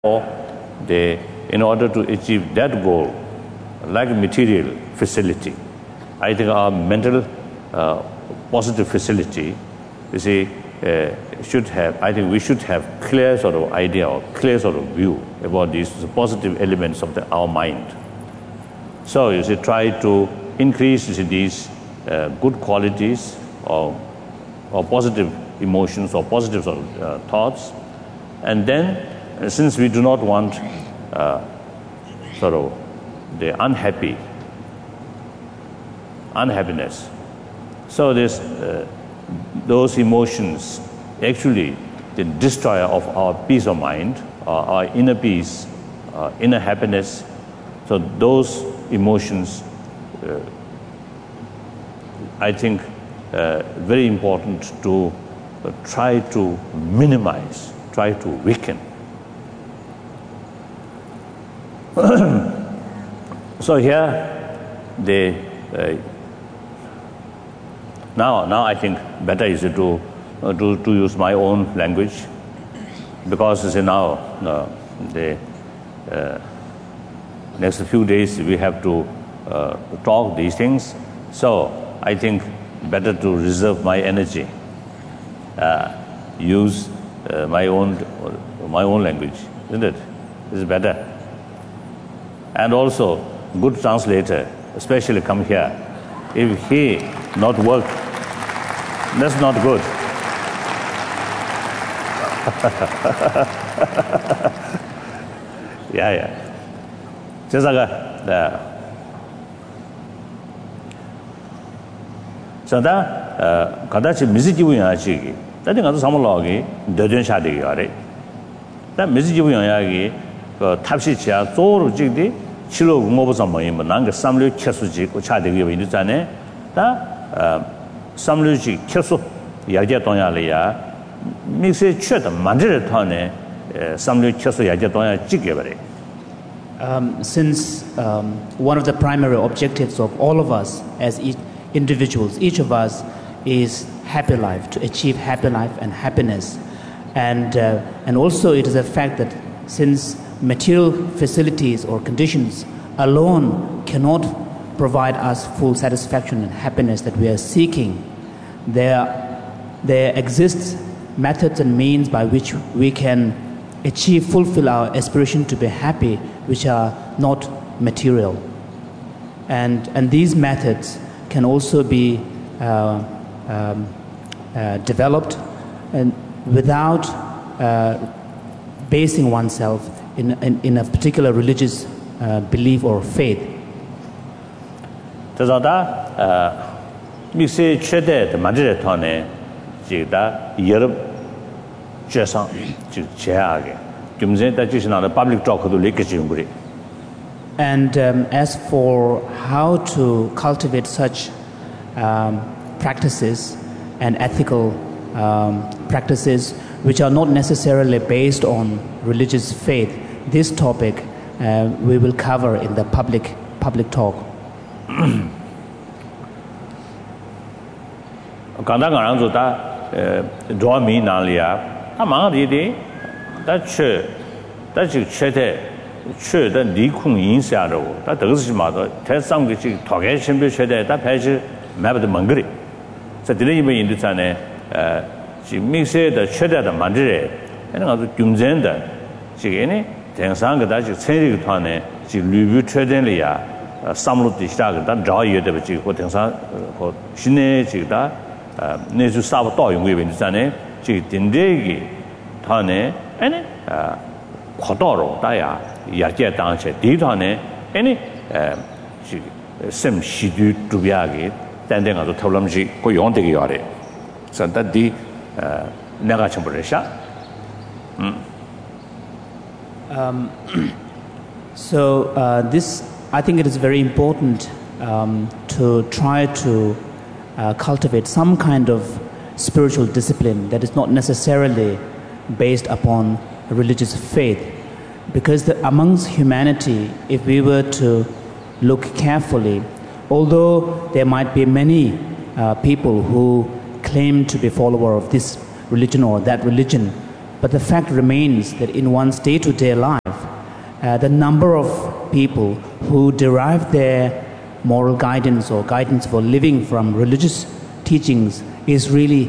in order to achieve that goal, like material facility, I think our mental positive facility, you see, should have, I think we should have clear sort of idea or clear sort of view about these positive elements of our mind. So you see, try to increase these good qualities or positive emotions or positive sort of thoughts, and then since we do not want sort of the unhappiness, so those emotions actually the destroyer of our peace of mind, our inner peace, inner happiness. So those emotions, I think, very important to try to minimize, try to weaken. So here, now I think better is to use my own language, because you see, now the next few days we have to talk these things. So I think better to reserve my energy, use my own language, isn't it? It's better. And also, good translator, especially come here. If he not work, that's not good. Yeah. So that kadachi misijibu yachi, that thing is samalogi dojen shadi yare. That misijibu yagi 탑시치야 조로 지디 치료 공업에서 뭐이면 난게 삼류 캐수지 고차되게 왜 있잖아요. 다 삼류지 캐수 야제 동야리야 믹스에 최다 만들 터네 삼류 캐수 야제 동야 찍게 버려. Since one of the primary objectives of all of us as individuals, each of us is happy life, to achieve happy life and happiness, and also it is a fact that since material facilities or conditions alone cannot provide us full satisfaction and happiness that we are seeking, there exists methods and means by which we can fulfill our aspiration to be happy, which are not material. And these methods can also be developed and without basing oneself in a particular religious belief or faith. 저다 미세 최대 만들에 터네 지다 여러 제상 즉 제하게 김제다 지신하는 public talk도 레크지는 거리. And as for how to cultivate such practices and ethical practices which are not necessarily based on religious faith, this topic we will cover in the public talk. 간단한 거다 도미 나리아 아마디디 다체 다지 최대 최대 리콩 인사로 다 더스지마도 대상의 지 토게 신비 최대 다 배지 매버드 망그리 자 들리면 인도산에 지 믹스의 최대의 만들에 하는 아주 균전다 지게네 대상의 다지 체리团에 지 리뷰 최대리야 삼로디 시작다 자유의 버지 고 대상 고 신의 지다 내주 사부 또 용의 인도산에 지 딘데기团에 아니 고도로 다야 야제 당체 디团에 아니 지 셈시두 두비하게 단den가도 털럼지 고 용되게 요래 산다디 내가 첨부르샤. So this, I think it is very important to try to cultivate some kind of spiritual discipline that is not necessarily based upon religious faith, because amongst humanity, if we were to look carefully, although there might be many people who claim to be follower of this religion or that religion, But the fact remains that in one's day-to-day life, the number of people who derive their moral guidance or guidance for living from religious teachings is really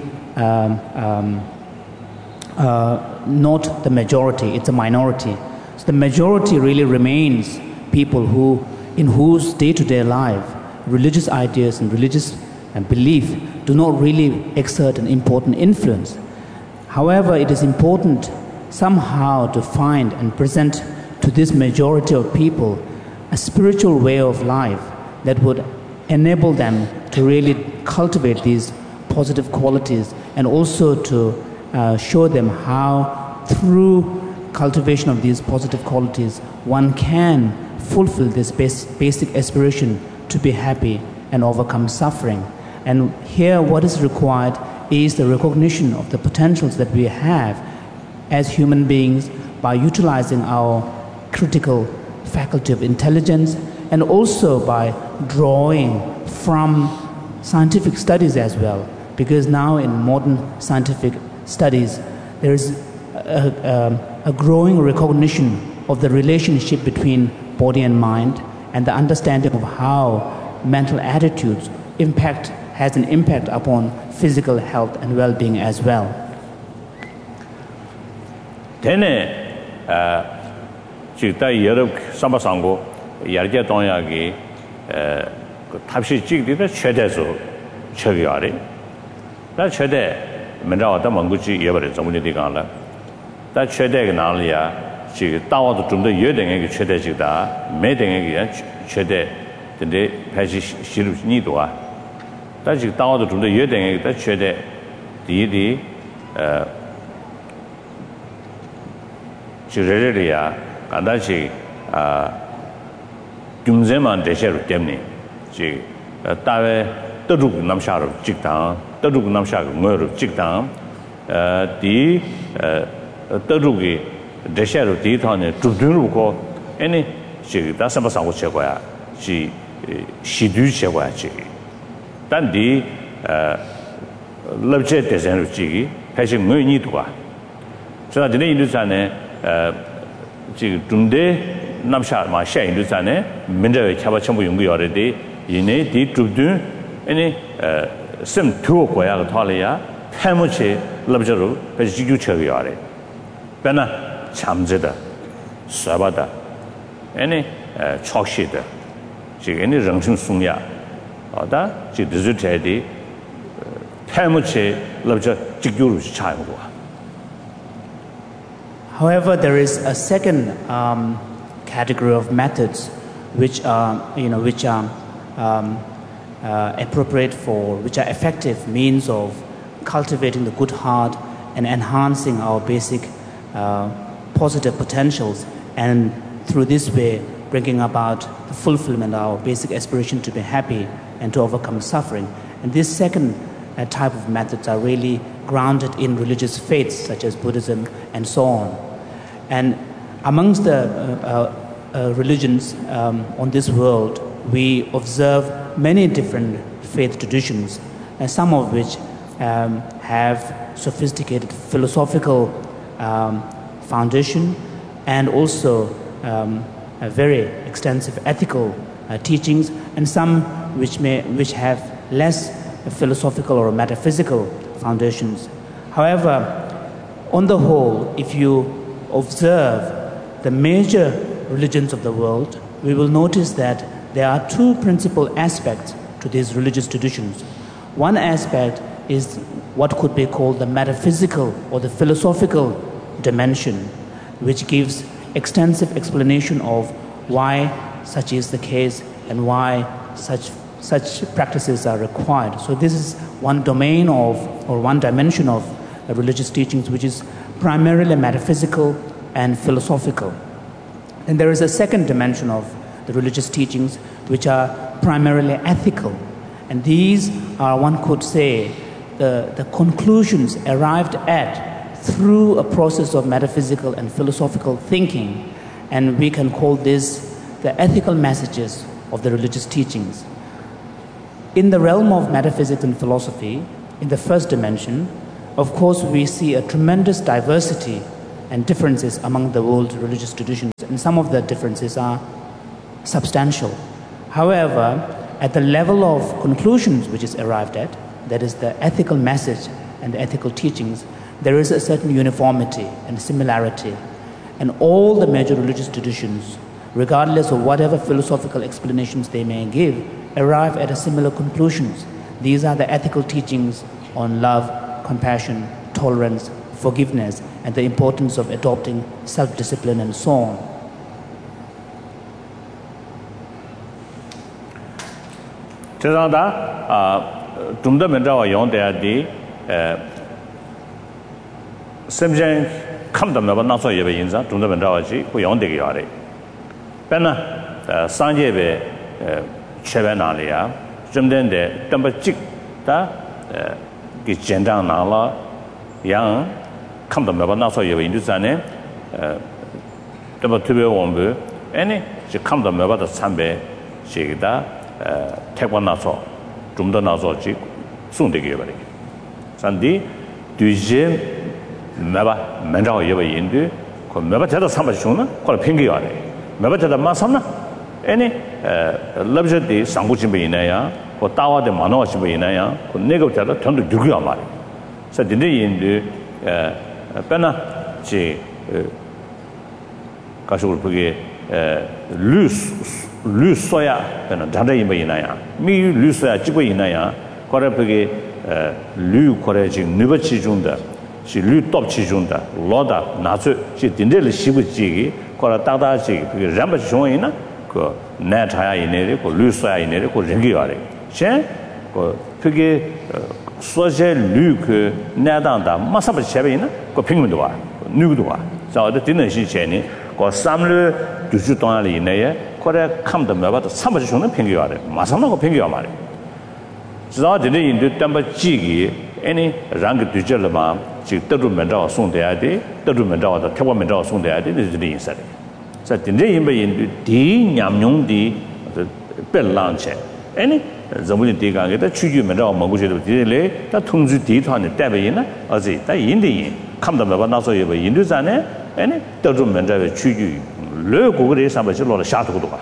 not the majority, it's a minority. So the majority really remains people in whose day-to-day life religious ideas and religious belief do not really exert an important influence. However, it is important somehow to find and present to this majority of people a spiritual way of life that would enable them to really cultivate these positive qualities, and also to show them how through cultivation of these positive qualities one can fulfill this basic aspiration to be happy and overcome suffering. And here what is required is the recognition of the potentials that we have as human beings by utilizing our critical faculty of intelligence, and also by drawing from scientific studies as well, because now in modern scientific studies there is a growing recognition of the relationship between body and mind, and the understanding of how mental attitudes has an impact upon physical health and well-being as well. Chikta Europe Sambasango, Yarja Tonyagi, Tapsi Chikita Chedezo, Chegiari. That Chede, Menata Manguchi, Yever, Zamuni Gala. That Chede Nalia, she Tawa to the Yeding Chede Chida, Meding Chede, the day Pashi Shiru Nidua. That she Tawa to the Yeding, that Chede, the Chireria. Andachi Jumzeman Desher Demni, she Tave Taduk Namshar of Chiktan, Taduk Namshar Mur of Chiktan, the Taduki Desher of Titan, Tuduruko, any she does some Chequia, she do Chequia. Then the Lobjet Design of Chigi, Passing Munitwa. So I didn't understand. Tunde Namshar Ma Shay in Lusane, Minda Chabachambu Yungi already, Yine, the Trudun, any Sim two Koya Talia, Hamuche, Labjaru, Pejiu Chaviare, Bena Chamzeda, Sabada, any Chokshida, she any Rangshun Sunya, or that she deserted Hamuche, Labja Jiguru Chaiwa. However, there is a second category of methods which are appropriate for, which are effective means of cultivating the good heart and enhancing our basic positive potentials, and through this way bringing about the fulfillment of our basic aspiration to be happy and to overcome suffering. And this second type of methods are really grounded in religious faiths such as Buddhism and so on. And amongst the religions on this world, we observe many different faith traditions, some of which have sophisticated philosophical foundation, and also a very extensive ethical teachings, and some which have less philosophical or metaphysical foundations. However, on the whole, if you observe the major religions of the world, we will notice that there are two principal aspects to these religious traditions. One aspect is what could be called the metaphysical or the philosophical dimension, which gives extensive explanation of why such is the case and why such practices are required. So this is one domain of, or one dimension of religious teachings, which is primarily metaphysical and philosophical. And there is a second dimension of the religious teachings which are primarily ethical. And these are, one could say, the conclusions arrived at through a process of metaphysical and philosophical thinking. And we can call this the ethical messages of the religious teachings. In the realm of metaphysics and philosophy, in the first dimension, of course, we see a tremendous diversity and differences among the world's religious traditions, and some of the differences are substantial. However, at the level of conclusions which is arrived at, that is the ethical message and the ethical teachings, there is a certain uniformity and similarity. And all the major religious traditions, regardless of whatever philosophical explanations they may give, arrive at a similar conclusions. These are the ethical teachings on love, compassion, tolerance, forgiveness, and the importance of adopting self-discipline and so on. yang kam da meba na so ye yin du zan ne da ba tu be won bu ani ji kam da meba da san be ji da te kwa na so zum da na so ji sung de ge ba de san di du je meba men zhao ye yin du ko meba te da san ba shung na ko la ping ge ya de meba te da ma san na ani lab je de sang bu jin be yin na ya ko da wa de ma no jin be yin na ya ko ne ge te da tong de du ge ya ma de so the in pena che kashul puge lu soya pena danda yimba inaya mi lu soya jibo inaya kore puge lu kore jing nuba chi jungda si lu top chi jungda loda nazu si dinde le shibu jigi kore dada jigi puge ramba chi jungwa ina ko na chaya inere ko lu soya inere ko ringi yare chen ko puge soje lu ke nadan da masaba chebe ina ko pingmen do wa nu do wa so de din shi che ni ko samle du ju dong ali ne ye ko de kam de ma ba de sam ba ju ne ping yo de ma sam ko ping yo ma de so de yin de tam ba ji gi any rang de ju le ma ji de ru men dao song de ya de ru men dao de te wa men dao song de ya de de yin sa de so de yin ba yin de nyam nyong di pe lang che any zambuli de ga ge da chu ju men dao mo gu che de le da tong ju di tuan de dai bei yin na a zi da yin de yin kam da ba na so ye ba yin du zan ne any de ru men dao chu ju le gu ge sa ba ji lo le sha tu du ba.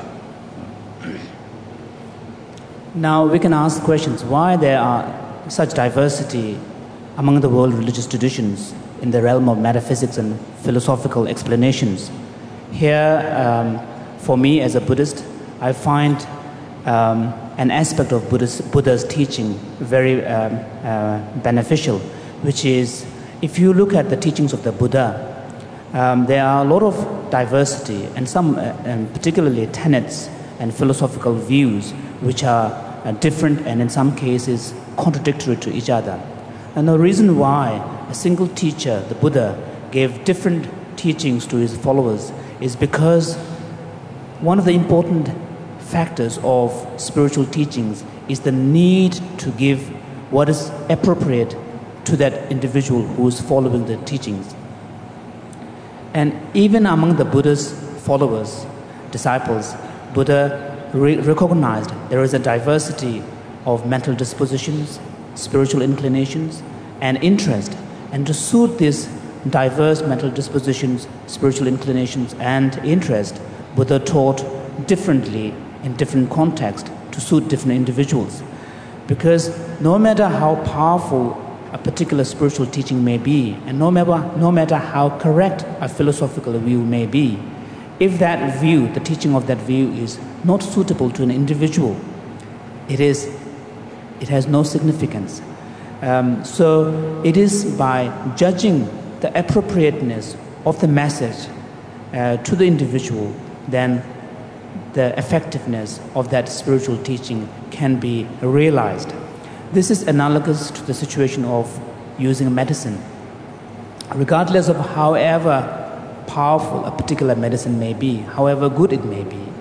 Now we can ask questions why there are such diversity among the world religious traditions in the realm of metaphysics and philosophical explanations. Here, for me as a Buddhist, I find an aspect of Buddha's teaching very beneficial, which is if you look at the teachings of the Buddha, there are a lot of diversity and some particularly tenets and philosophical views which are different and in some cases contradictory to each other. And the reason why a single teacher, the Buddha, gave different teachings to his followers is because one of the important factors of spiritual teachings is the need to give what is appropriate to that individual who is following the teachings. And even among the Buddha's followers, disciples, Buddha recognized there is a diversity of mental dispositions, spiritual inclinations, and interest. And to suit these diverse mental dispositions, spiritual inclinations, and interest, Buddha taught differently in different contexts to suit different individuals. Because no matter how powerful a particular spiritual teaching may be, and no matter how correct a philosophical view may be, if that view, the teaching of that view is not suitable to an individual, it has no significance. So it is by judging the appropriateness of the message to the individual, then the effectiveness of that spiritual teaching can be realized. This is analogous to the situation of using medicine. Regardless of however powerful a particular medicine may be, however good it may be,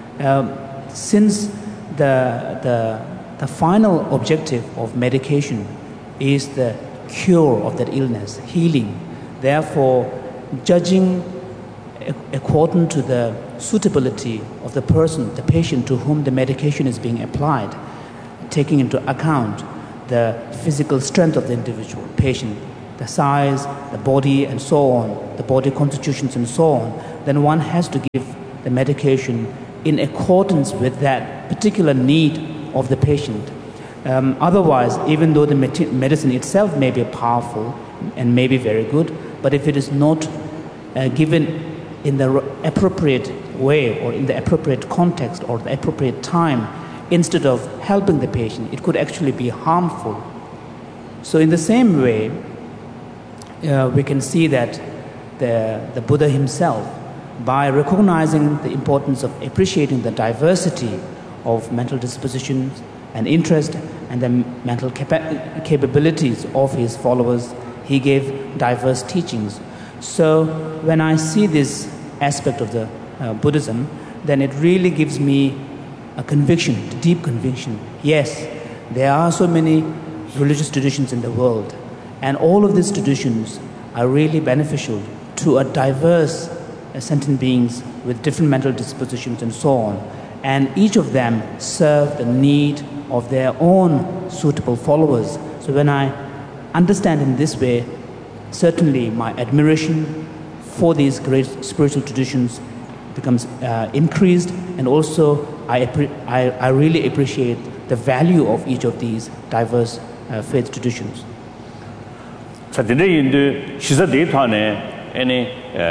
since the final objective of medication is the cure of that illness, healing, therefore judging according to the suitability of the person, the patient to whom the medication is being applied, taking into account the physical strength of the individual patient, the size, the body, and so on, the body constitutions and so on, then one has to give the medication in accordance with that particular need of the patient. Otherwise, even though the medicine itself may be powerful and may be very good, but if it is not given in the appropriate way or in the appropriate context or the appropriate time, instead of helping the patient, it could actually be harmful. So in the same way, we can see that the Buddha himself, by recognizing the importance of appreciating the diversity of mental dispositions and interest and the mental capabilities of his followers, he gave diverse teachings. So when I see this aspect of the Buddhism, then it really gives me a conviction, a deep conviction. Yes, there are so many religious traditions in the world, and all of these traditions are really beneficial to a diverse sentient beings with different mental dispositions and so on. And each of them serve the need of their own suitable followers. So when I understand in this way, certainly my admiration for these great spiritual traditions becomes increased, and also I really appreciate the value of each of these diverse faith traditions. 자, 근데 시사 데이터네 아니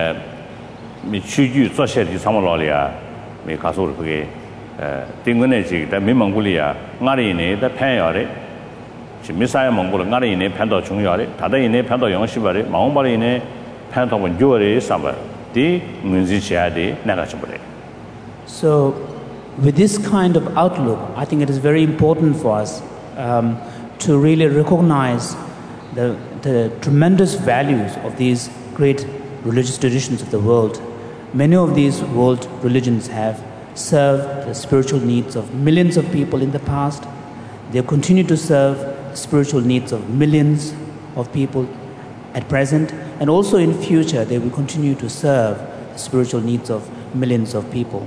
미취주 소셜이 상물로리아 미 가서를 그게 띵근에 지다 미망불이야 나리네 다 편여래 지금 미사야 몽골 나리네 편도 중요하래 다다이네 편도 영시바래 마음바리네 편도 조어래 삼바 디 문지시아데 나가지버래. So with this kind of outlook, I think it is very important for us to really recognize the tremendous values of these great religious traditions of the world. Many of these world religions have served the spiritual needs of millions of people in the past. They continue to serve the spiritual needs of millions of people at present, and also in future they will continue to serve the spiritual needs of millions of people.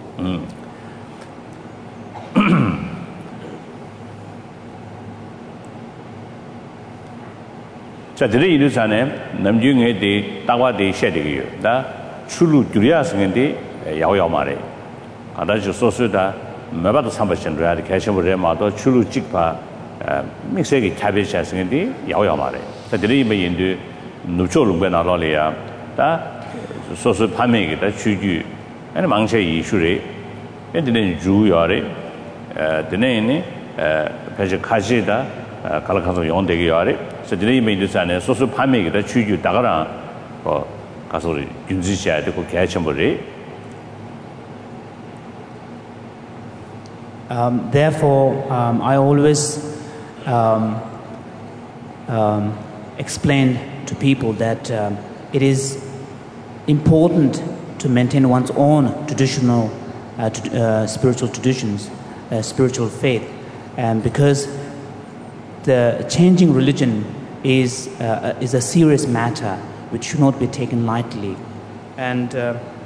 자, 들이 이르자네 남중에 대 다와대 셰되기요. 다 출루 주리아스인데 야오야 말에. 아다지 소소다 매바도 삼바신라리 개셔버려 마도 출루 찍파 믹스기 차베샤스인데 야오야 말에. 자, 들이 메인도 누초롱베 나라리아. 다 소소 파메기 다 주주 아니 망체 이슈레. 엔드는 주요래. 드네니 배제 가지다 갈라카서 용되게 요래. So today made this and so pamig that chuju dagara or kasori junzisha to catch somebody. Therefore, I always explain to people that it is important to maintain one's own traditional spiritual traditions, spiritual faith, and because the changing religion is a serious matter which should not be taken lightly, and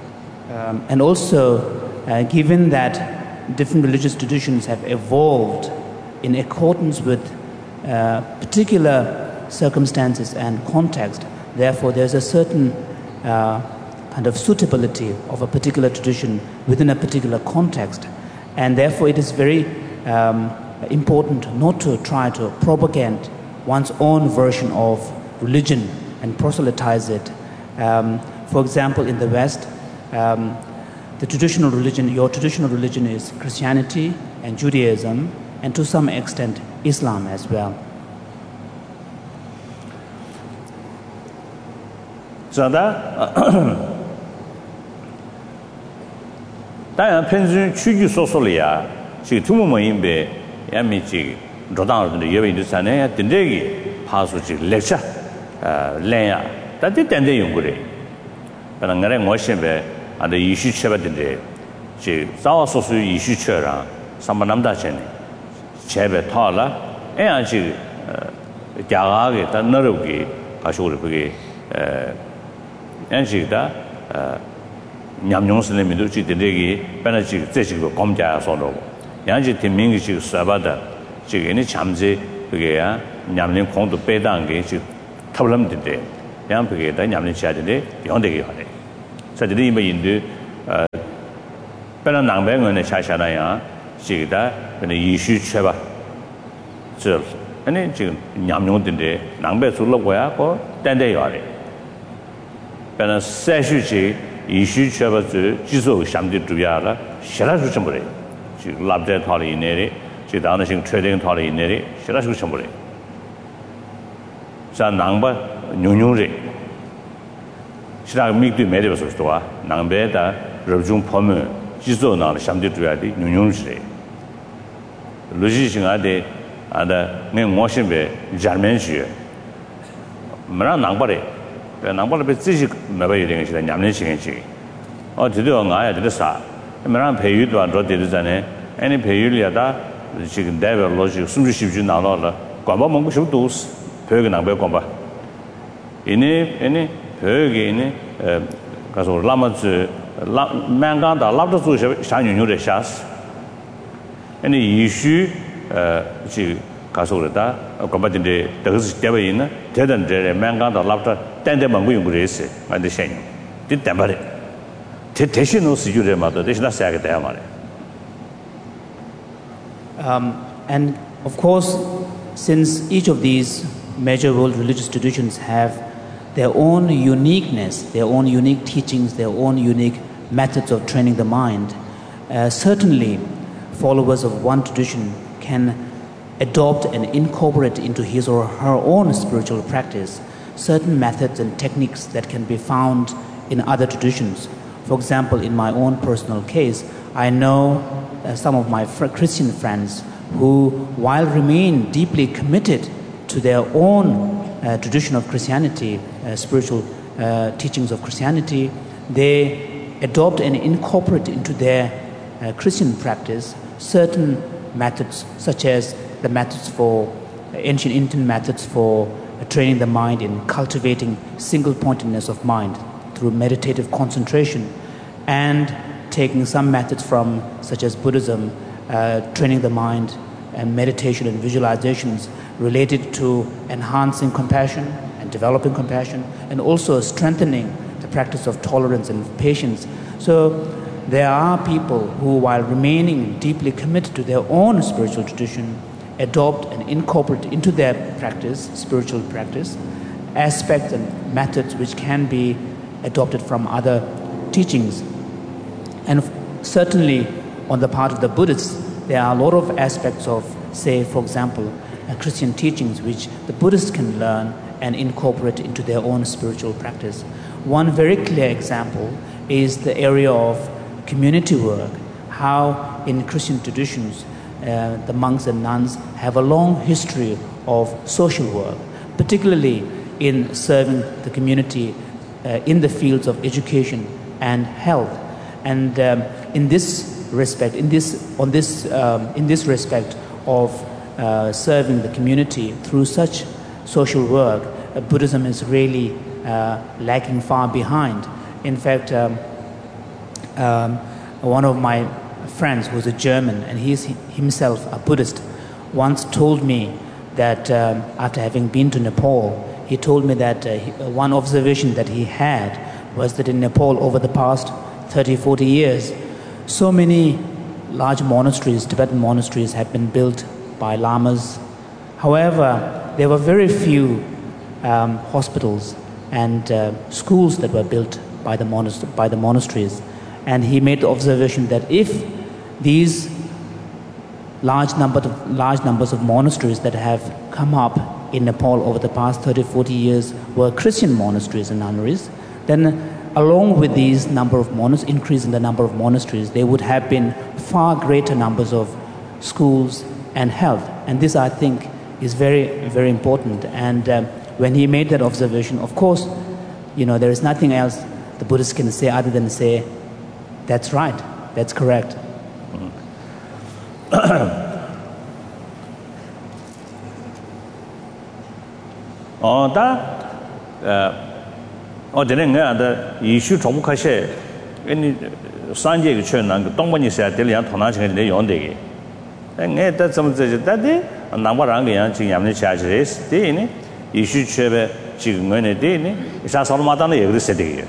also given that different religious traditions have evolved in accordance with particular circumstances and context, therefore there's a certain kind of suitability of a particular tradition within a particular context, and therefore it is very important not to try to propagate one's own version of religion and proselytize it. For example, in the West, the traditional religion, your traditional religion is Christianity and Judaism, and to some extent Islam as well. So that 다양 편준 추주 소설이야. 지금 두 모임에 야미지 로당을 예외도 산에 된대기 파수지 렉처 래야 다들 된대 연구래. 그러나 내가 뭐심에 안데 이슈 쳐봤는데 지 자와소수 이슈 쳐라 삼만남다 전에 제배 타라 애아지 자가게 다 너르기 가시고 그게 엔지다 냠용스님도 지 된대기 변하지 제지고 검자서로 양지 대민이 지금 사바다 지금이 잠재 그게야 냠린 공도 빼다한 게 지금 tablam dide yang pege da nyamni cha de yong de ge ha de sa de yi yin de bela nang be ngone cha sha na ya ji da ne yi shu che ba zhe ane ji nyam yong de nang be su lo go ya ko dan de ya de bela sa shu ji yi shu che ba zhe ji zo sham de du ya la xia la shu chen bu de ji lab de ta li ne de ji da na xing chue de ta li ne de xia la shu chen bu de 자 낭바 뉴뉴리 시라 미드 메디버스 도와 낭베다 럽중 포메 지소나 샴디 주야디 뉴뉴리 로지싱아데 아다 네 모신베 자르멘시 뭐라 낭바레 낭바레 베 지시 메바이 되는 시다 냠는 시간지 드디어 나야 되다 뭐라 배유도 안 되잖아요 아니 배유리야다 지금 데벨 로지 숨주십주 나눠라 관바 먹고 싶도 벽에 남배 관바 이네 벽에 가서 라마즈 만간다 라브도 샤뉴뉴데 샤스 아니 이슈 지 가서다 관바진데 더스 대베 있나 대단데 만간다 라브도 땡데 먹고 용그레스 안데 샤뉴 뒷담바레 대신으로 쓰주래 마도 대신나 사게 돼야 말이야 and of course since each of these major world religious traditions have their own uniqueness, their own unique teachings, their own unique methods of training the mind. Certainly, followers of one tradition can adopt and incorporate into his or her own spiritual practice certain methods and techniques that can be found in other traditions. For example, in my own personal case, I know some of my Christian friends who, while remain deeply committed to their own tradition of Christianity, spiritual teachings of Christianity, they adopt and incorporate into their Christian practice certain methods, such as the methods for ancient Indian methods for training the mind in cultivating single-pointedness of mind through meditative concentration, and taking some methods from, such as Buddhism, training the mind and meditation and visualizations related to enhancing compassion and developing compassion, and also strengthening the practice of tolerance and patience. So there are people who, while remaining deeply committed to their own spiritual tradition, adopt and incorporate into their practice, spiritual practice, aspects and methods which can be adopted from other teachings. And certainly on the part of the Buddhists, there are a lot of aspects of, say, for example, Christian teachings which the Buddhists can learn and incorporate into their own spiritual practice. One very clear example is the area of community work, how in Christian traditions the monks and nuns have a long history of social work, particularly in serving the community in the fields of education and health. And in this respect, in this respect of serving the community through such social work, Buddhism is really lagging far behind. In fact, one of my friends who's a German, and he's himself a Buddhist, once told me that after having been to Nepal, he told me that one observation that he had was that in Nepal over the past 30-40 years, so many large monasteries, Tibetan monasteries, have been built by lamas. However, there were very few hospitals and schools that were built by the monasteries. And he made the observation that if these large numbers of monasteries that have come up in Nepal over the past 30-40 years were Christian monasteries and nunneries, then along with these increase in the number of monasteries, there would have been far greater numbers of schools and health. And this, I think, is very, very important. And when he made that observation, of course, there is nothing else the Buddhists can say other than say, that's right, that's correct. 이슈 정복하셔. 아니 산지에 최난 그 동반이셔야 될 양 통나증에 용되게. 내 다 좀 저다데 남바랑 그냥 지금 얌네 차지스 되네. 이슈 취업에 지금 거네 되네 사설마다는 얘기를 세대요.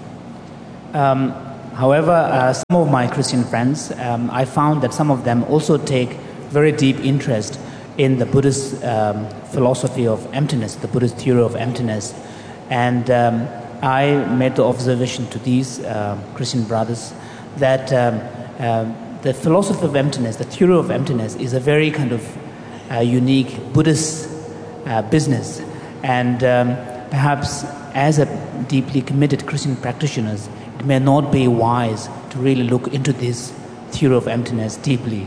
However, some of my Christian friends, I found that some of them also take very deep interest in the Buddhist philosophy of emptiness, the Buddhist theory of emptiness. And I made the observation to these Christian brothers that the philosophy of emptiness, the theory of emptiness, is a very kind of unique Buddhist business. And perhaps as a deeply committed Christian practitioners, it may not be wise to really look into this theory of emptiness deeply.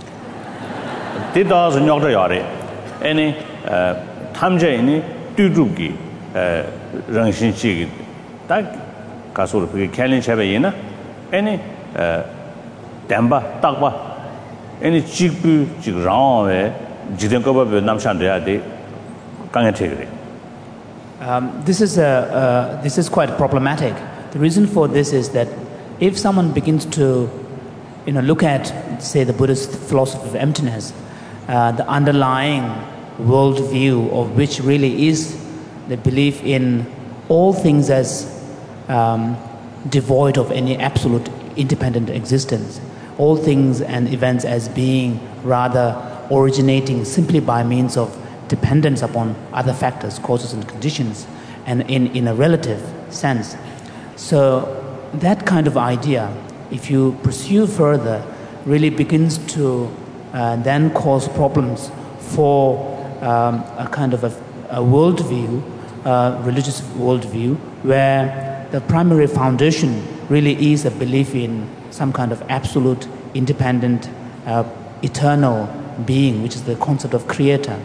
Tida's nyogda yare, any tamjani tudugi rangshin chigi, that Kasur Kalin Chavayina, any Damba, Takba, any Chipu, Chigram, Jidankoba, Namshandria, they can't take it. This is quite problematic. The reason for this is that if someone begins to look at, say, the Buddhist philosophy of emptiness, the underlying worldview of which really is the belief in all things as devoid of any absolute independent existence, all things and events as being rather originating simply by means of dependence upon other factors, causes and conditions, and in a relative sense. So that kind of idea, if you pursue further, really begins to then cause problems for a kind of a worldview, religious worldview, where the primary foundation really is a belief in some kind of absolute, independent, eternal being, which is the concept of creator.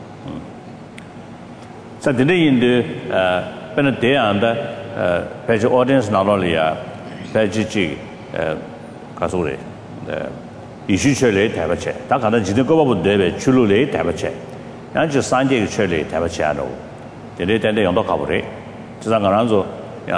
So today in the Penate and page audience not only page G Kasuri, the issue chile tabache, that kind of Jidago Debe, Chulule tabache, and just Sunday chile tabachano. The day on the Cabore, Zangaranzo,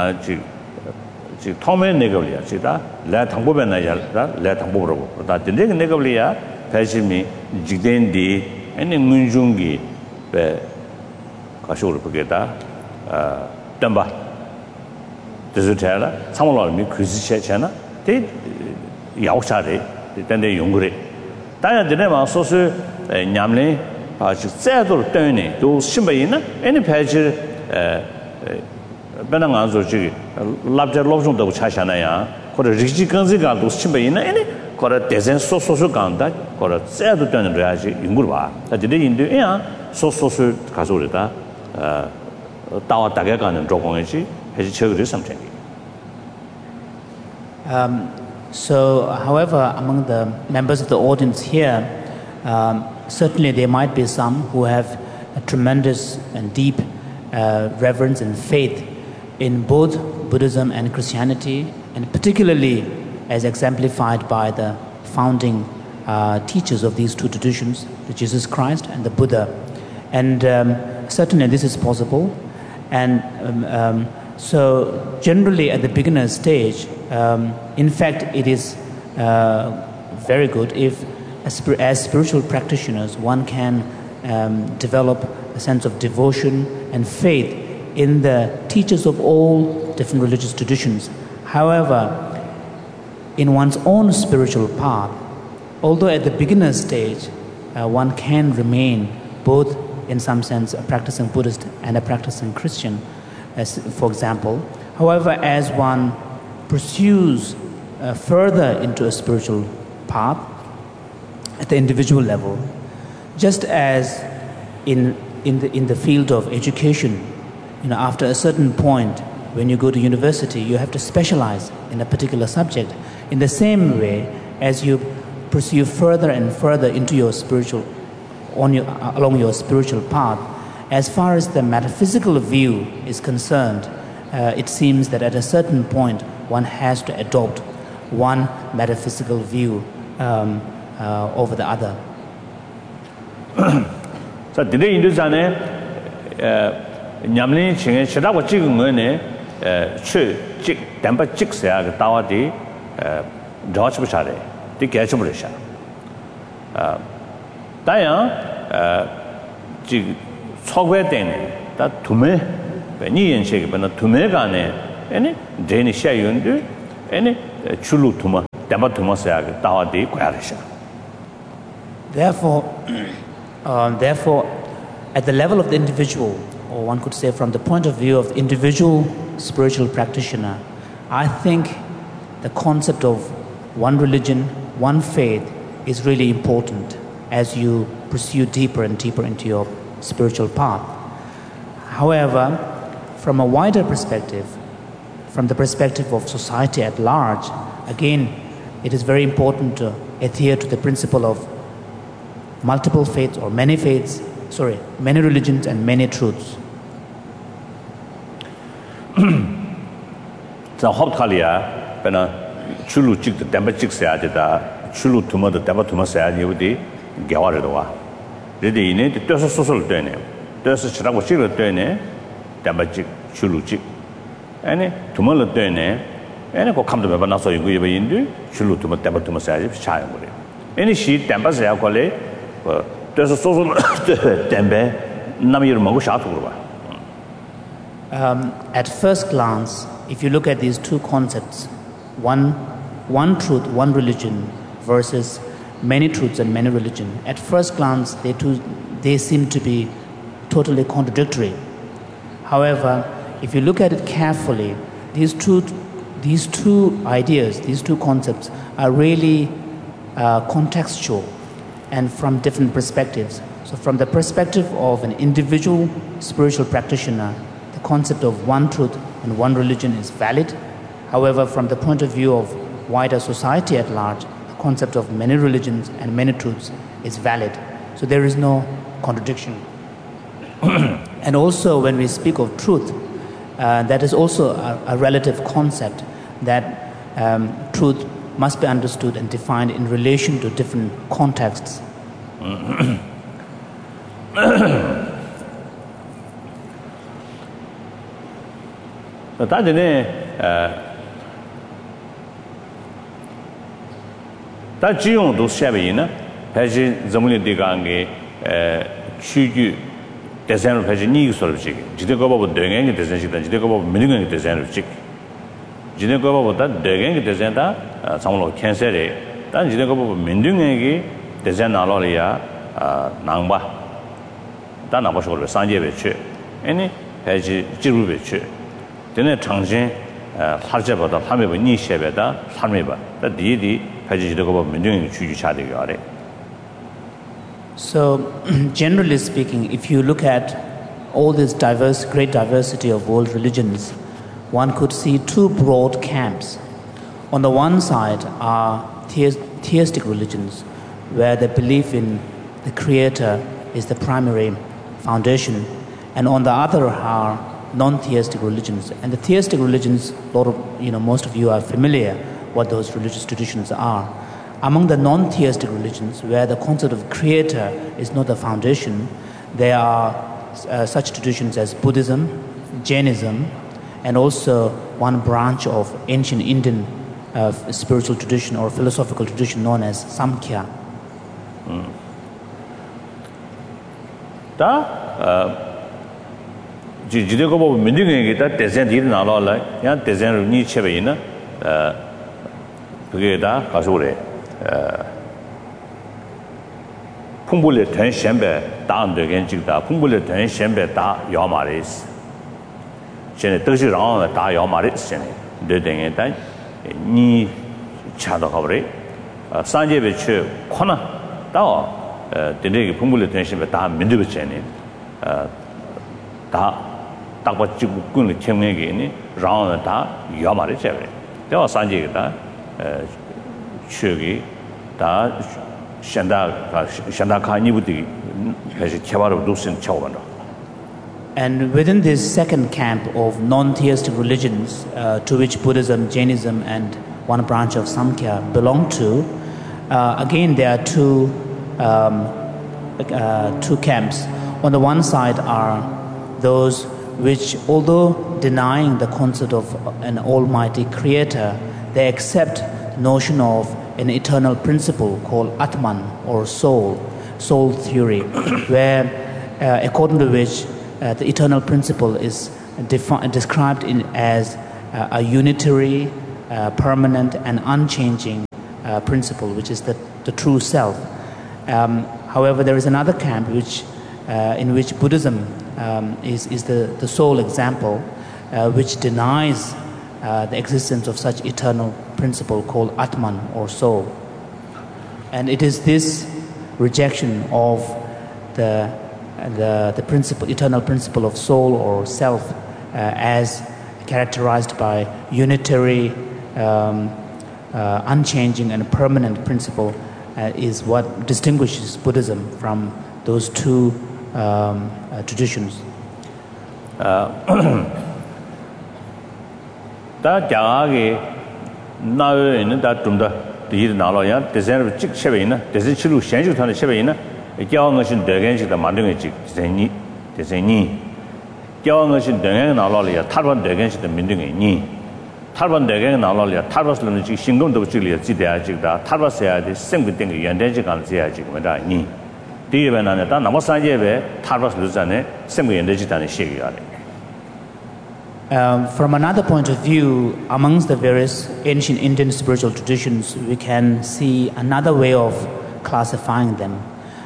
Tommy Negolia, Chita, let Hamburg and let Hamburg, that the Negolia, Pajimi, Jidendi, and Munjungi, Kashur Pugeta, Damba. Desutella, some of me, Christian China, they Yaushade, then they Yungre. Diana Dinema, Sosu, Yamley, Zedor Tony, those Shimbaina, any page Benanganzo, Labja Lobson, the Chashanaya, or a Rigiganziga, those Shimbaina, any, or a Dezen Sosu Ganda, or a Zedor Tony Raji, Yungurva, that the day in the air, Sosu Kazurita, Tawa Tagagan and Drogongi, has children something. So, however, among the members of the audience here, certainly there might be some who have a tremendous and deep reverence and faith in both Buddhism and Christianity, and particularly as exemplified by the founding teachers of these two traditions, the Jesus Christ and the Buddha. And certainly this is possible. And so generally at the beginner stage, in fact, it is very good if, as spiritual practitioners, one can develop a sense of devotion and faith in the teachers of all different religious traditions. However, in one's own spiritual path, although at the beginner stage, one can remain both, in some sense, a practicing Buddhist and a practicing Christian, as, for example. However, as one pursues further into a spiritual path at the individual level, just as in the field of education, after a certain point, when you go to university, you have to specialize in a particular subject. In the same way, as you pursue further and further into your spiritual, along your spiritual path, as far as the metaphysical view is concerned, it seems that at a certain point one has to adopt one metaphysical view over the other. So today in this ane nyamlin chinge chira wa chig ngone chu chig damba chig sa ga tawa di dawch bchare di gach brisha da ya ji 촉배 때네 다 두매 니연식이 번나 두매가네 아니 데니 샤윤데 아니 줄루 두마 담바 두마사야 다와디 과르샤 Therefore, at the level of the individual, or one could say from the point of view of the individual spiritual practitioner, I think the concept of one religion, one faith is really important as you pursue deeper and deeper into your spiritual path. However, from a wider perspective, from the perspective of society at large, again, it is very important to adhere to the principle of multiple faiths or many religions and many truths. 자 합탈이야 배나 줄루 찍도 담바 찍어야 되다 줄루 투마도 담바 투마서야 되디 개화를 와 레디 이네 뜻서 소설 되네 뜻서 치라고 찍을 되네 담바 찍 줄루 찍 아니 투마를 되네 아니 그 감도 몇 나서 이거 인도 줄루 투마 담바 투마서야 돼 차요 그래 아니 시 담바서야 걸래 뜻서 소설 담바 남이를 먹고 샤도 그러 봐 At first glance, if you look at these two concepts, one truth, one religion versus many truths and many religion, at first glance they seem to be totally contradictory. However, if you look at it carefully, these two ideas, these two concepts are really contextual and from different perspectives. So from the perspective of an individual spiritual practitioner, the concept of one truth and one religion is valid. However, from the point of view of wider society at large, the concept of many religions and many truths is valid. So there is no contradiction. And also when we speak of truth, that is also a relative concept that truth must be understood and defined in relation to different contexts. 다전에 다 지용도 샤베이나 배지 점문이 되가게 취주 대선을 배지 니기설지 지대가 보고 대행이 대선식다 지대가 보고 민능이 대선을지 지대가 보고다 대행이 대선다 상물로 캔셀에 단 지대가 보고 민능이 대선 나로리아 낭바 다 나버셔로 산제베치 아니 배지 지루베치 되네 장신 하르제보다 함에버 니셰베다 함에버 다 디디 배지지도가 보면 민중이 주주차되게 하래. So generally speaking, if you look at all this great diversity of world religions, one could see two broad camps. On the one side are theistic religions, where the belief in the Creator is the primary foundation, and on the other are non-theistic religions. And the theistic religions, most of you are familiar what those religious traditions are. Among the non-theistic religions, where the concept of Creator is not the foundation, there are such traditions as Buddhism, Jainism, and also one branch of ancient Indian spiritual tradition or philosophical tradition known as Samkhya. 지대가 보면 민중에게 다 대전들이 나와라. 야 대전을 니체베이나 그게 다 가서 그래. 풍불의 전신배 다안되게 찍다. 풍불의 전신배 다 야마리스. 전에 뜻이랑 다 야마리스 전에. 되게 다 니 차도 가버리. 산제배 최 코나 다 되게 풍불의 전신배 다 민두베 전에. 다 딱받치고 꾼을 청내게니 라운드 다 야마리 제베 대화 산지가 추기 다 샹다카니부디 해서 개발을 도신 처음으로. And within this second camp of non-theistic religions, to which Buddhism, Jainism, and one branch of Samkhya belong to, again there are two camps. On the one side are those which, although denying the concept of an almighty creator, they accept the notion of an eternal principle called Atman or soul theory, where according to which the eternal principle is described as a unitary, permanent, and unchanging principle, which is the true self. However, there is another camp in which Buddhism is the sole example, which denies the existence of such eternal principle called Atman, or soul. And it is this rejection of the principle, eternal principle of soul or self, as characterized by unitary, unchanging, and permanent principle, is what distinguishes Buddhism from those two traditions. 다 자가게 나에는 다 좀더 뒤에 나로야 대세를 직 쉐베이나 대세 치료 현실 탄의 쉐베이나 교황은 대견식다 만든 게 대세니 대세니 교황은 대견 나로야 탈반 대견식다 만든 게 니 탈반 대견 나로야 탈바스는 지 신금도 지리야 지대야 지다 탈바스야 돼 생기된 게 연대지 간지야 지금 니 뒤에는 다 남아 산제베 탈바스를 전에 생기 연대지 단의 시기가 From another point of view, amongst the various ancient Indian spiritual traditions, we can see another way of classifying them.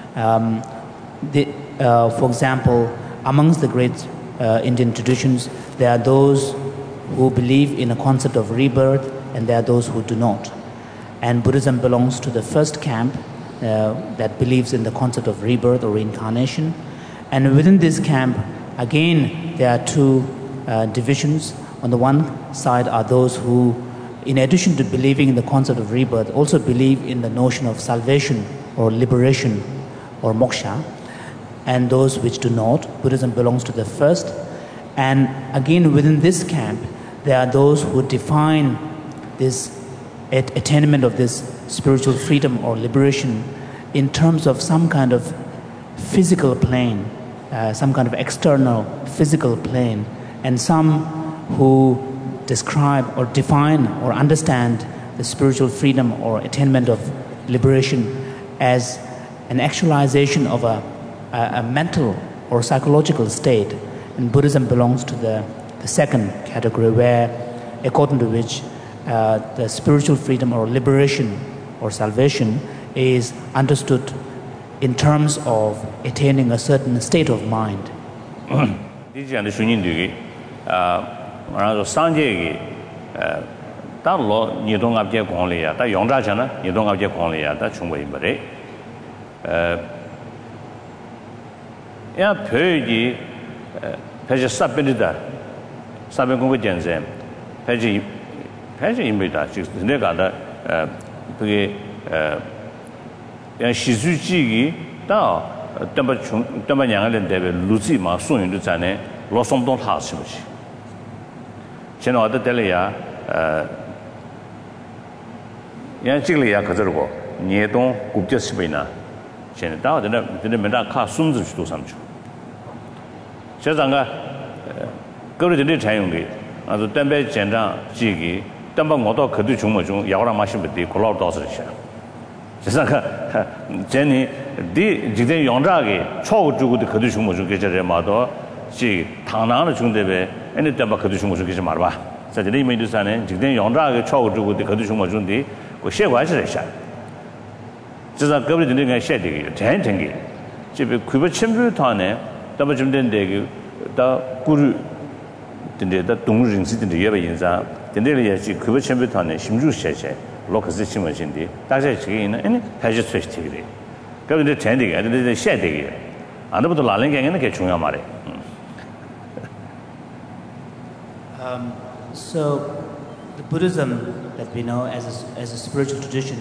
For example, amongst the great Indian traditions, there are those who believe in a concept of rebirth, and there are those who do not. And Buddhism belongs to the first camp that believes in the concept of rebirth or reincarnation. And within this camp, again, there are two divisions. On the one side are those who, in addition to believing in the concept of rebirth, also believe in the notion of salvation or liberation or moksha, and those which do not. Buddhism belongs to the first. And again, within this camp, there are those who define this attainment of this spiritual freedom or liberation in terms of some kind of physical plane, some kind of external physical plane. And some who describe or define or understand the spiritual freedom or attainment of liberation as an actualization of a mental or psychological state. And Buddhism belongs to the second category, where, according to which the spiritual freedom or liberation or salvation is understood in terms of attaining a certain state of mind. 상제기 달로 니동 앞에 공리야 다 용자잖아 니동 앞에 공리야 다 충분히 말해 야 표기 패지 삽변이다 삽변 공부 전쟁 패지 임비다 지금 내가다 그게 야 시주지기 다 담바 양을 대비 루지마 소윤도 전에 로송동 하시듯이 저는 어디 때려야 양직이야 그저고 니동 국제스베나 저는 다들 맨날 카 숨즈도 삼죠 저장가 거기들 자용이 아주 담배 전장 지기 담바 모두 그도 중모 야오라 마시면 콜라도 도서셔 저장가 제니 디 지대 용자게 초고 주고도 그도 중모 중 계절에 마도 지 당나는 중대배 애네 담바 그도 중모 중 계절 말봐 자 저리 메두산에 지대 용자게 초고 주고도 그도 중모 중디 그 셰관시를 샤 저자 거기들 내가 셰되게 전쟁게 집에 그거 첨부탄에 담바 좀 된데 다 구르 근데 다 동르인시든데 예배 인사 근데를 예지 그거 첨부탄에 심주 셰셰 로커스 심어진디 다시 지기는 아니 다시 스위치티그래 그런데 전쟁게 근데 셰되게 안도부터 라랭게는 게 중요한 말이야 So the Buddhism that we know as a spiritual tradition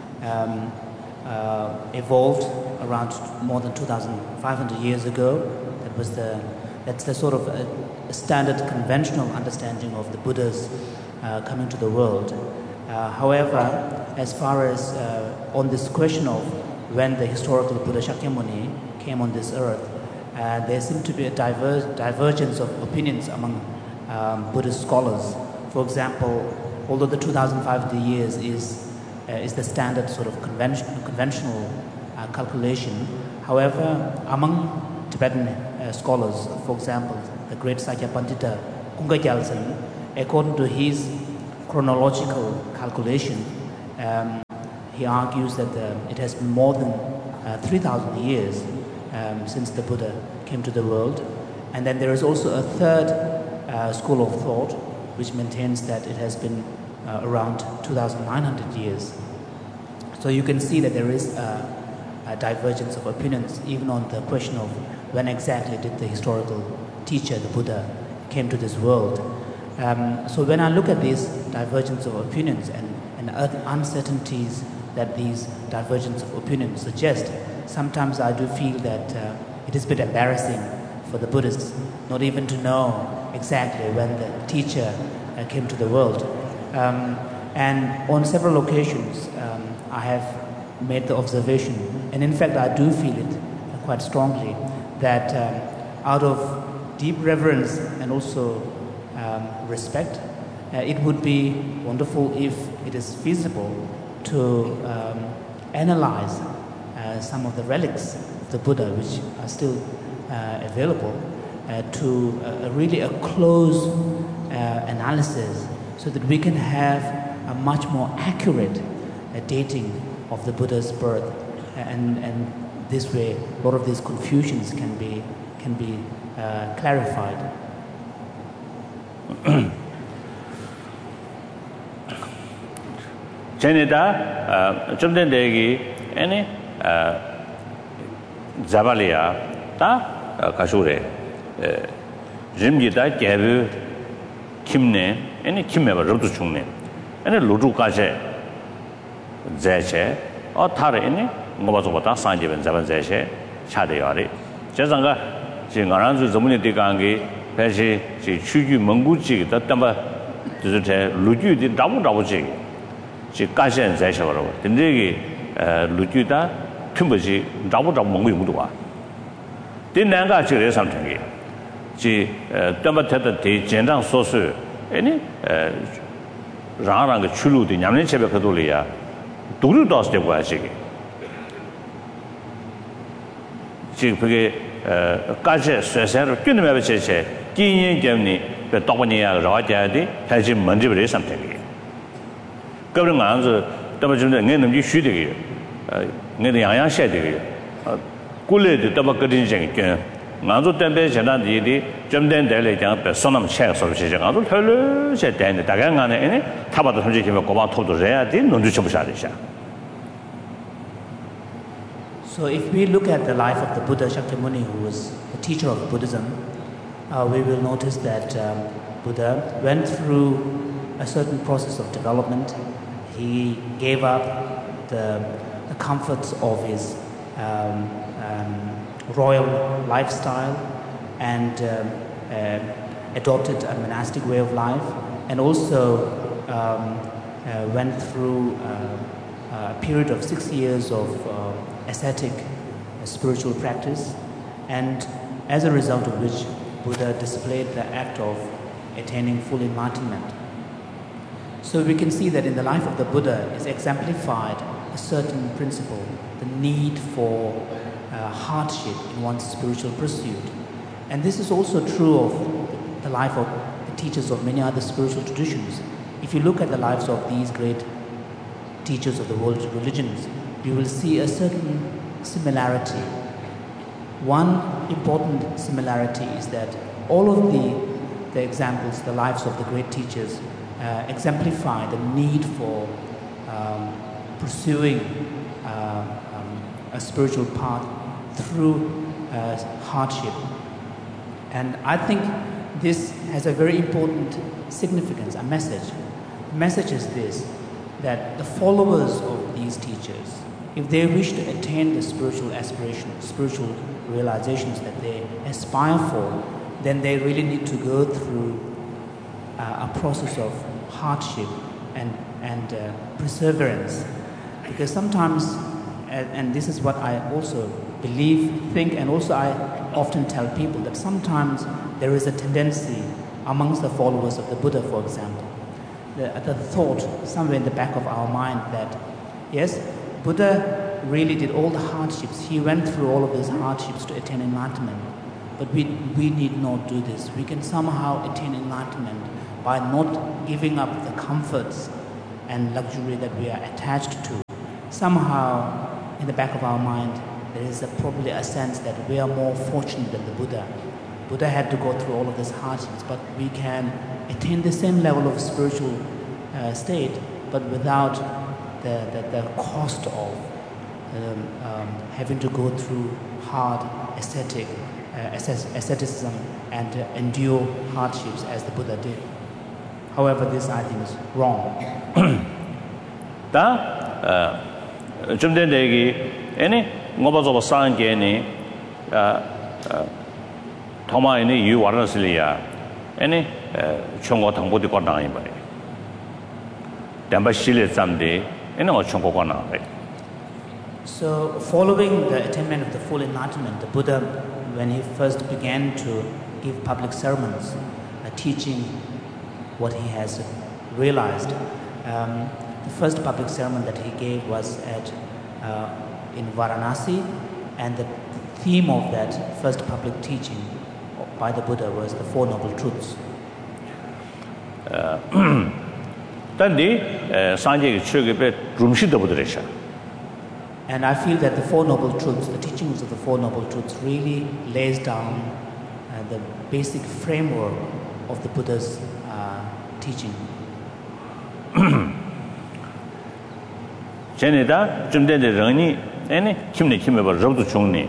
evolved around more than 2,500 years ago. That's the sort of a standard conventional understanding of the Buddhas coming to the world. However, as far as on this question of when the historical Buddha Shakyamuni came on this earth, there seemed to be a divergence of opinions among Buddhist scholars. For example, although the 2,500 years is the standard sort of conventional calculation, however, among Tibetan scholars, for example, the great Sakya Pandita Kunga Gyaltsen, according to his chronological calculation, he argues that it has been more than 3,000 years since the Buddha came to the world. And then there is also a third school of thought which maintains that it has been around 2,900 years. So you can see that there is a divergence of opinions even on the question of when exactly did the historical teacher, the Buddha, came to this world. So when I look at these divergence of opinions and uncertainties that these divergence of opinions suggest, sometimes I do feel that it is a bit embarrassing for the Buddhists not even to know exactly when the teacher came to the world. And on several occasions, I have made the observation, and in fact I do feel it quite strongly, that out of deep reverence and also respect, it would be wonderful if it is feasible to analyze some of the relics of the Buddha which are still available, to really a close analysis, so that we can have a much more accurate dating of the Buddha's birth, and this way a lot of these confusions can be clarified. Chenita, Chumden Degi, any Zabalia, Ta Kashure, Jimjita, Gabu, Kimne, any Kimeva Rutuchune, and a Ludu Kaje, Zeche, or Tara any, Mobazota, Sanjev and Zaban Zeche, Chadiari, Jazanga, Jingaranzu, Zamuni Digangi, Peshi, Chuju Munguchi, the Tamba, Luju, the double jig. She Kashan Zasharo, the Negi Lujuda, Timbaji, double Mungudua. Didn't Nanga actually something. She Tamatata, Jendang Sosu, any Rang Chulu, the Yamin Chebekadulia, Duru dos de Washigi. She Kasha Sasar, Kinamaviche, Guinea Germany, the Topania Rajadi, has him Mandibri something. Government answer, Tabajun and Nenam shoot again. Nedian shed again. Gully the Tabakadin Jenkin. Nanzo Tempe, Janadi, Jumden Dele, Sonam Chess of Chicago, Hello, said Dan, the Dagan, and Tabata Hajim of Coba told the Rea, didn't know Shadisha. So if we look at the life of the Buddha Shakyamuni, who was a teacher of Buddhism, we will notice that Buddha went through a certain process of development. He gave up the comforts of his royal lifestyle and adopted a monastic way of life, and also went through a period of 6 years of ascetic spiritual practice, and as a result of which Buddha displayed the act of attaining full enlightenment. So we can see that in the life of the Buddha is exemplified a certain principle, the need for hardship in one's spiritual pursuit. And this is also true of the life of the teachers of many other spiritual traditions. If you look at the lives of these great teachers of the world's religions, you will see a certain similarity. One important similarity is that all of the examples, the lives of the great teachers, exemplify the need for pursuing a spiritual path through hardship. And I think this has a very important significance, a message. The message is this, that the followers of these teachers, if they wish to attain the spiritual aspirations, spiritual realizations that they aspire for, then they really need to go through a process of hardship and perseverance. Because sometimes, and this is what I also think, and also I often tell people, that sometimes there is a tendency amongst the followers of the Buddha, for example, the thought somewhere in the back of our mind that, yes, Buddha really did all the hardships. He went through all of these hardships to attain enlightenment. But we need not do this. We can somehow attain enlightenment by not giving up the comforts and luxury that we are attached to. Somehow, in the back of our mind, there is probably a sense that we are more fortunate than the Buddha. Buddha had to go through all of these hardships, but we can attain the same level of spiritual state, but without the cost of having to go through hard asceticism and endure hardships as the Buddha did. However, this I think is wrong. 좀 전에 any ngobazo sange니 토마이니 유와라슬리아 any 총고 당보디 거나이 바리 담바실레 잠데 any 총고 거나이. So following the attainment of the full enlightenment, the Buddha, when he first began to give public sermons teaching what he has realized, the first public sermon that he gave was in Varanasi, and the theme of that first public teaching by the Buddha was the Four Noble Truths. And I feel that the Four Noble Truths, the teachings of the Four Noble Truths, really lays down the basic framework of the Buddha's teaching. 제네다 좀 전에 런이 애니 김네 김에버 저도 중니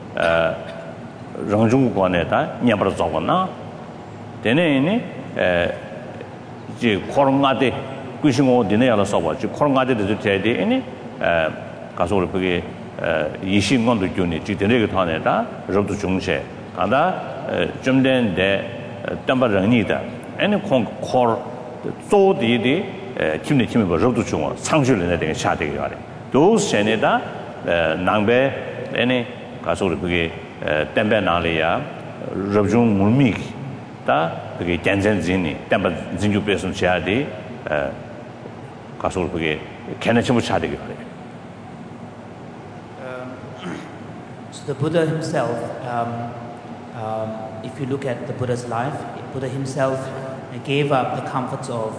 런중국관에다 냐버서 잡거나 되네니 이제 코로나데 꾸싱고 되네야로 써봐. 지 코로나데도 돼야지 애니 가서 우리 그게 이신권도 주니 지대내게 타네다 저도 중세 간다 좀 전에 담바런이다 애니 콩콜 조디디 김내 김에 저도 중 상실을 내게 샤되게 하래. 또 세네다 낭배 애니 가서 우리 그게 땜배 나리야 접중 물미 다 그게 견전진이 땜배 진주 배선 샤디 가서 우리 그게 개내침을 샤되게 하래. So the Buddha himself, if you look at the Buddha's life, Buddha himself gave up the comforts of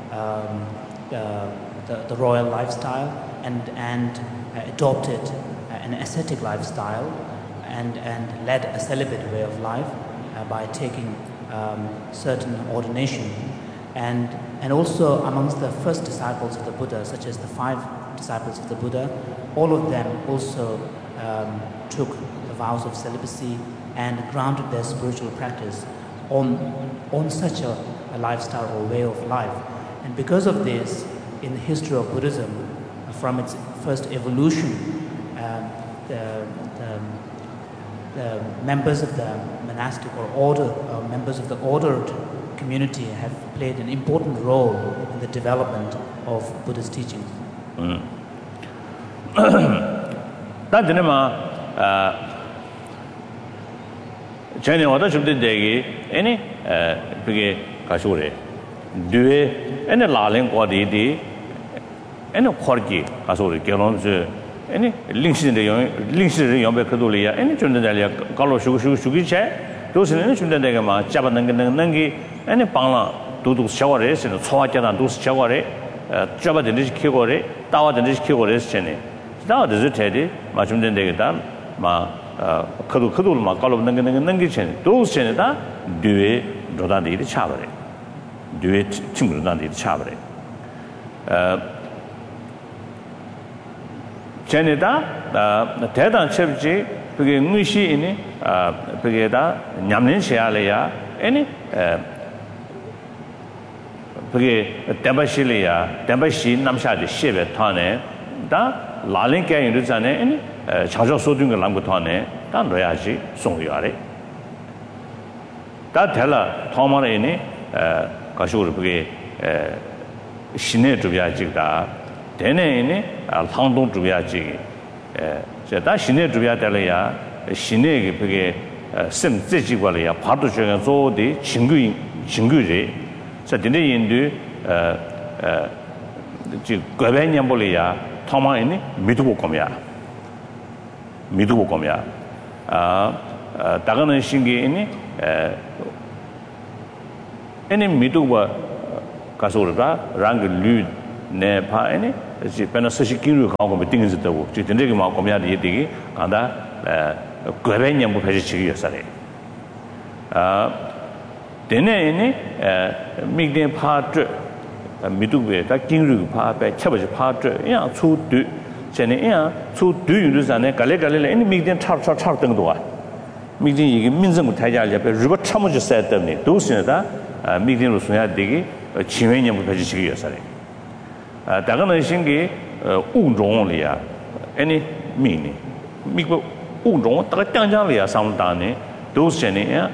the royal lifestyle and adopted an ascetic lifestyle and led a celibate way of life by taking certain ordination. And also amongst the first disciples of the Buddha, such as the 5 disciples of the Buddha, all of them also took the vows of celibacy and grounded their spiritual practice on such a lifestyle or way of life. And because of this, in the history of Buddhism, from its first evolution, the members of the monastic or order, members of the ordered community have played an important role in the development of Buddha's teachings. 전에 와도 좀 되게 애니 그게 가시오래 뒤에 애니 라랭 거디디 애니 코르기 가시오래 결혼스 애니 링시의 영배 그돌이야 애니 좀 되려 갈로 슈기체 도스는 좀 되게 막 잡아는 게 애니 방라 도도 샤워레스는 소화자단 도스 샤워레 잡아든지 키고레 따와든지 키고레스 전에 다들 제대로 맞좀 되게다 막 그도 막 갈로 넘게 전에 도스에다 뒤에 로단들이 차버려 뒤에 친구들한테 차버려 전에다 대단 첩지 그게 무시이니 그게다 냠는 시야래야 아니 그게 담바시 남샤데 시베 타네 다 라랭께 이르잖아요 아니 자주 소든 걸 남고 타네 다 넣어야지 송유하래 다 될라 토마레니 가시고 그게 신내 주비아지다 되네니 상동 주비아지 다 신내 주비아 될래야 신내 그게 심自己관리야 파도 중에 소디 친구리 자 근데 인도 지 거배년 볼이야 토마이니 믿고 거면 미두고 거면 다가는 신기니 애니 미두고 가서 그러다 랑그 류네 파에니 지 페나스시 기류 가고 띵지 되고 지 된데게 막 거면 이게 간다 거래냐 뭐 가지 지기였어요. 되네니 미긴 파트 미두게 다 긴류 파배 쳐버지 파트 야 초드 전에 야 초드 유르산에 갈래갈래 애니 미긴 차차차 등도와 미긴 이게 민정부 타자를 옆에 루버 참으지 써야 때문에 도스네다 미긴으로 써야 되기 지회냐 뭐 가지 지기였어요. 다가는 신기 우종리야 애니 미니 미고 우종 다가 장장리야 상당히 도스네야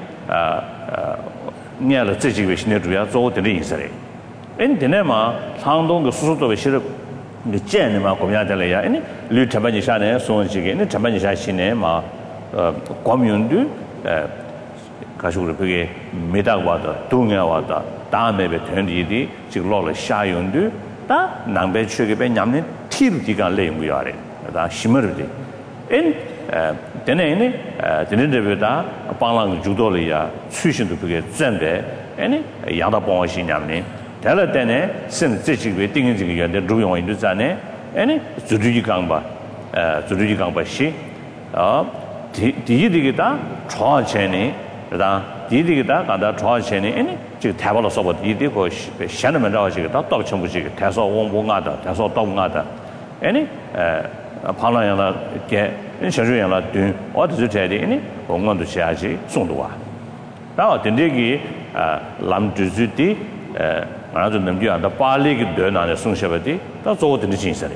냐了这几位新的主要做的意思嘞，现在嘛，长东的叔叔作为写的，你见的嘛，国家的来呀，你绿成本以下呢，送几个，你成本以下新的嘛，国民的可是我这个没到过的，东亚话的，大那边团体的，这个老了下用的，但南边去个边，俺们铁路地方来不要嘞，但西门的，现在呢，现在这边的帮人主导了呀，出行都这个准备，养到帮我些伢们，但了但呢，甚至这几个定这个原的主要因就在呢，组织一讲吧，组织一讲吧些，第一这个的朝前呢，是吧？第一这个的讲到朝前呢，这个台湾的说法，第一这个现在们这个到全部这个台少我啊的，台少到我的，旁人样了给。小学样了，对，我就是在的，我们都下去送的哇。然后等这个咱就是的，俺就能讲到巴黎个段那的送下来的，到做的精神的。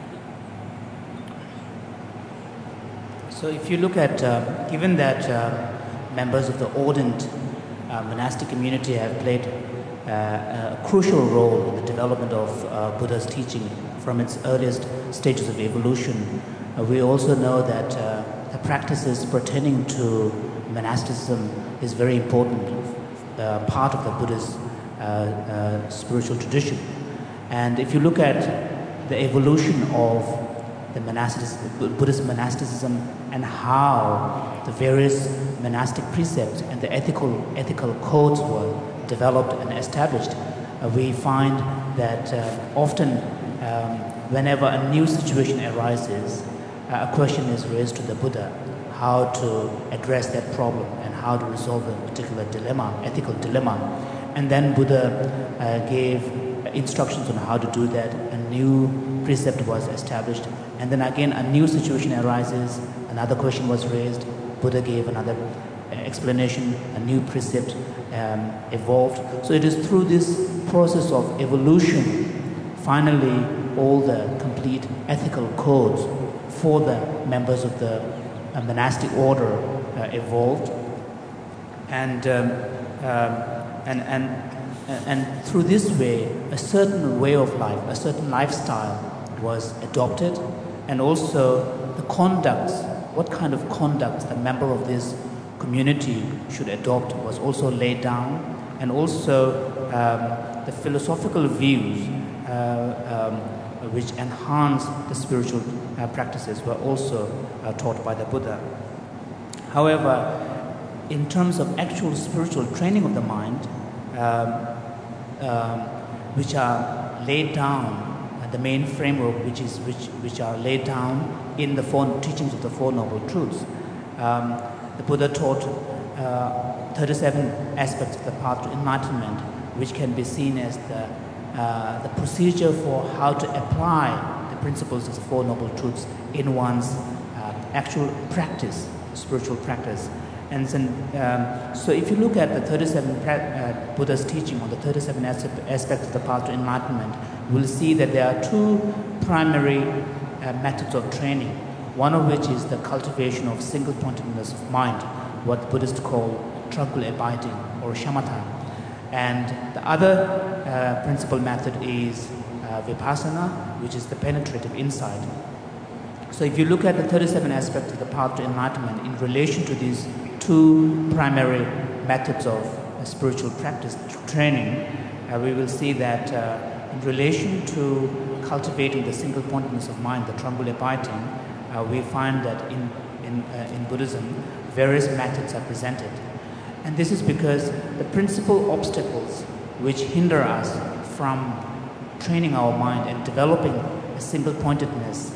So if you look at, given that members of the ordained monastic community have played a crucial role in the development of Buddha's teaching from its earliest stages of evolution, we also know that the practices pertaining to monasticism is very important part of the Buddha's spiritual tradition. And if you look at the evolution of the Buddhist monasticism and how the various monastic precepts and the ethical codes were developed and established, we find that often whenever a new situation arises, a question is raised to the Buddha, how to address that problem and how to resolve a particular dilemma, ethical dilemma. And then Buddha gave instructions on how to do that. A new precept was established. And then again, a new situation arises, another question was raised, Buddha gave another explanation, a new precept evolved. So it is through this process of evolution, finally, all the complete ethical codes for the members of the monastic order evolved, and through this way, a certain way of life, a certain lifestyle was adopted, and also the conducts, what kind of conduct a member of this community should adopt was also laid down, and also the philosophical views which enhance the spiritual practices were also taught by the Buddha. However, in terms of actual spiritual training of the mind, which are laid down, the main framework which are laid down in the four teachings of the Four Noble Truths, the Buddha taught 37 aspects of the path to enlightenment, which can be seen as the procedure for how to apply the principles of the Four Noble Truths in one's actual practice, spiritual practice. And then, so if you look at the 37 Buddha's teaching on the 37 aspects of the path to enlightenment, you will see that there are two primary methods of training, one of which is the cultivation of single-pointedness of mind, what Buddhists call tranquil abiding or shamatha. And the other principal method is vipassana, which is the penetrative insight. So if you look at the 37 aspects of the path to enlightenment in relation to these two primary methods of spiritual practice training, we will see that in relation to cultivating the single-pointedness of mind, the tranquil abiding, we find that in Buddhism, various methods are presented. And this is because the principal obstacles which hinder us from training our mind and developing a single-pointedness